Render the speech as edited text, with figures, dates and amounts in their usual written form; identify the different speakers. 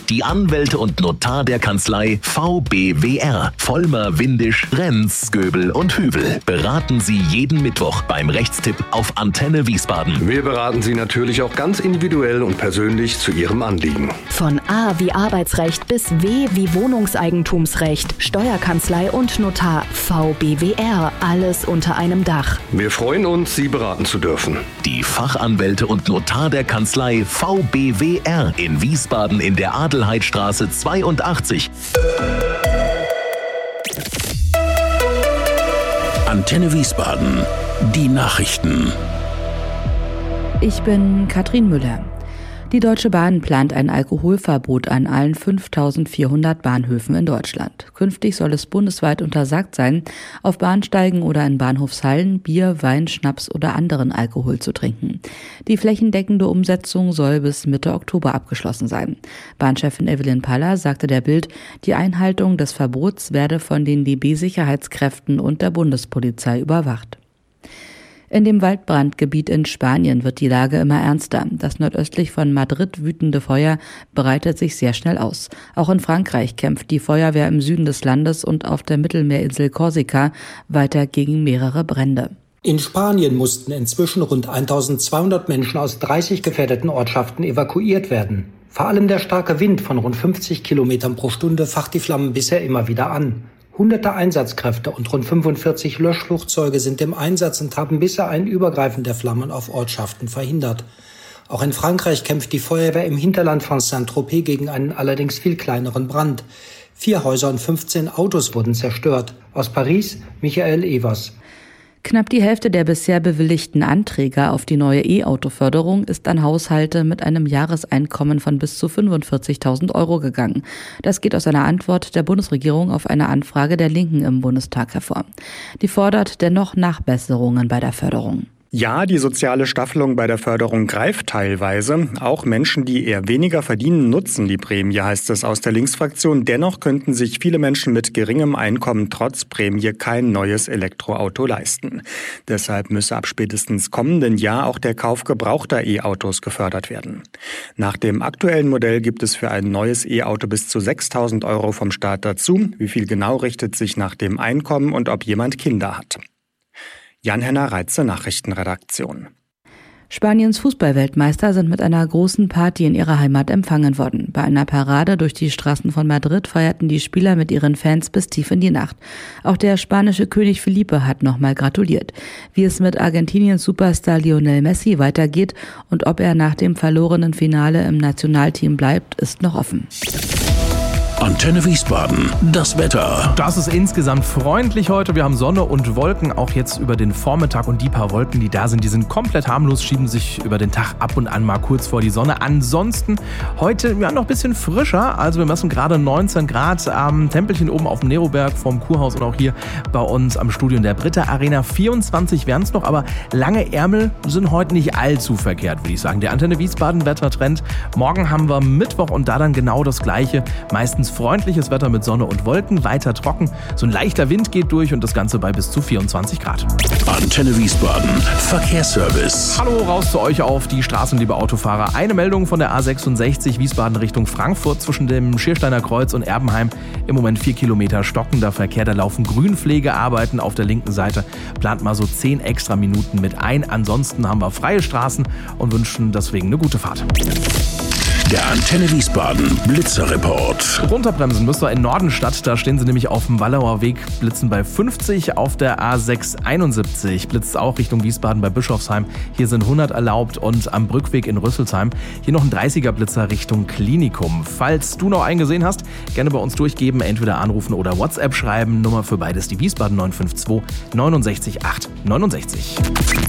Speaker 1: Die Anwälte und Notar der Kanzlei VBWR. Vollmer, Windisch, Renz, Göbel und Hüvel beraten Sie jeden Mittwoch beim Rechtstipp auf Antenne Wiesbaden.
Speaker 2: Wir beraten Sie natürlich auch ganz individuell und persönlich zu Ihrem Anliegen.
Speaker 3: Von A wie Arbeitsrecht bis W wie Wohnungseigentumsrecht, Steuerkanzlei und Notar VBWR. Alles unter einem Dach.
Speaker 2: Wir freuen uns, Sie beraten zu dürfen.
Speaker 1: Die Fachanwälte und Notar der Kanzlei VBWR in Wiesbaden in der Adelheidstraße 82.
Speaker 4: Antenne Wiesbaden. Die Nachrichten.
Speaker 5: Ich bin Katrin Müller. Die Deutsche Bahn plant ein Alkoholverbot an allen 5.400 Bahnhöfen in Deutschland. Künftig soll es bundesweit untersagt sein, auf Bahnsteigen oder in Bahnhofshallen Bier, Wein, Schnaps oder anderen Alkohol zu trinken. Die flächendeckende Umsetzung soll bis Mitte Oktober abgeschlossen sein. Bahnchefin Evelyn Paller sagte der Bild, die Einhaltung des Verbots werde von den DB-Sicherheitskräften und der Bundespolizei überwacht. In dem Waldbrandgebiet in Spanien wird die Lage immer ernster. Das nordöstlich von Madrid wütende Feuer breitet sich sehr schnell aus. Auch in Frankreich kämpft die Feuerwehr im Süden des Landes und auf der Mittelmeerinsel Korsika weiter gegen mehrere Brände.
Speaker 6: In Spanien mussten inzwischen rund 1200 Menschen aus 30 gefährdeten Ortschaften evakuiert werden. Vor allem der starke Wind von rund 50 Kilometern pro Stunde facht die Flammen bisher immer wieder an. Hunderte Einsatzkräfte und rund 45 Löschflugzeuge sind im Einsatz und haben bisher ein Übergreifen der Flammen auf Ortschaften verhindert. Auch in Frankreich kämpft die Feuerwehr im Hinterland von Saint-Tropez gegen einen allerdings viel kleineren Brand. 4 Häuser und 15 Autos wurden zerstört. Aus Paris, Michael Evers.
Speaker 5: Knapp die Hälfte der bisher bewilligten Anträge auf die neue E-Auto-Förderung ist an Haushalte mit einem Jahreseinkommen von bis zu 45.000 Euro gegangen. Das geht aus einer Antwort der Bundesregierung auf eine Anfrage der Linken im Bundestag hervor. Die fordert dennoch Nachbesserungen bei der Förderung.
Speaker 7: Ja, die soziale Staffelung bei der Förderung greift teilweise. Auch Menschen, die eher weniger verdienen, nutzen die Prämie, heißt es aus der Linksfraktion. Dennoch könnten sich viele Menschen mit geringem Einkommen trotz Prämie kein neues Elektroauto leisten. Deshalb müsse ab spätestens kommenden Jahr auch der Kauf gebrauchter E-Autos gefördert werden. Nach dem aktuellen Modell gibt es für ein neues E-Auto bis zu 6.000 Euro vom Staat dazu. Wie viel genau richtet sich nach dem Einkommen und ob jemand Kinder hat. Jan-Henner Reitze, Nachrichtenredaktion.
Speaker 5: Spaniens Fußballweltmeister sind mit einer großen Party in ihrer Heimat empfangen worden. Bei einer Parade durch die Straßen von Madrid feierten die Spieler mit ihren Fans bis tief in die Nacht. Auch der spanische König Felipe hat nochmal gratuliert. Wie es mit Argentiniens Superstar Lionel Messi weitergeht und ob er nach dem verlorenen Finale im Nationalteam bleibt, ist noch offen.
Speaker 4: Antenne Wiesbaden, das Wetter.
Speaker 8: Das ist insgesamt freundlich heute. Wir haben Sonne und Wolken, auch jetzt über den Vormittag. Und die paar Wolken, die da sind, die sind komplett harmlos, schieben sich über den Tag ab und an mal kurz vor die Sonne. Ansonsten heute noch ein bisschen frischer. Also wir messen gerade 19 Grad am Tempelchen oben auf dem Neroberg vom Kurhaus und auch hier bei uns am Studio in der Britta Arena. 24 wären es noch, aber lange Ärmel sind heute nicht allzu verkehrt, würde ich sagen. Der Antenne Wiesbaden Wettertrend. Morgen haben wir Mittwoch und da dann genau das Gleiche. Meistens freundliches Wetter mit Sonne und Wolken, weiter trocken. So ein leichter Wind geht durch und das Ganze bei bis zu 24 Grad.
Speaker 4: Antenne Wiesbaden, Verkehrsservice.
Speaker 8: Hallo, raus zu euch auf die Straßen, liebe Autofahrer. Eine Meldung von der A66 Wiesbaden Richtung Frankfurt zwischen dem Schiersteiner Kreuz und Erbenheim. Im Moment 4 Kilometer stockender Verkehr. Da laufen Grünpflegearbeiten auf der linken Seite. Plant mal so 10 extra Minuten mit ein. Ansonsten haben wir freie Straßen und wünschen deswegen eine gute Fahrt.
Speaker 4: Der Antenne Wiesbaden Blitzerreport.
Speaker 8: Runterbremsen müsst ihr in Nordenstadt. Da stehen sie nämlich auf dem Wallauer Weg, blitzen bei 50. Auf der A671 blitzt auch Richtung Wiesbaden bei Bischofsheim. Hier sind 100 erlaubt und am Brückweg in Rüsselsheim hier noch ein 30er Blitzer Richtung Klinikum. Falls du noch einen gesehen hast, gerne bei uns durchgeben, entweder anrufen oder WhatsApp schreiben. Nummer für beides die Wiesbaden 952 69 8 69.